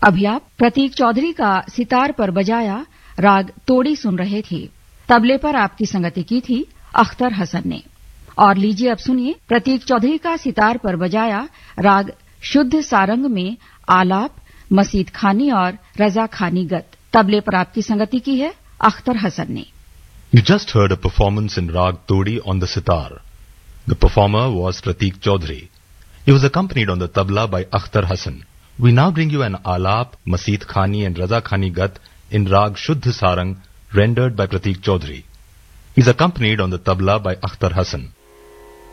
अभी आप प्रतीक चौधरी का सितार पर बजाया राग तोड़ी सुन रहे थे। तबले पर आपकी संगति की थी अख्तर हसन ने। और लीजिए अब सुनिए प्रतीक चौधरी का सितार पर बजाया राग शुद्ध सारंग में आलाप, मसीद खानी और रजा खानी गत। तबले पर आपकी संगति की है अख्तर हसन ने। You just heard a performance in Rag Todi on the sitar. The performer was Pratik Chaudhary. He was accompanied on the tabla by Akhtar Hassan. We now bring you an alap, Maseed Khani and Raza Khani Gat in Rag Shuddh Sarang rendered by Pratik Chaudhary. He is accompanied on the tabla by Akhtar Hassan.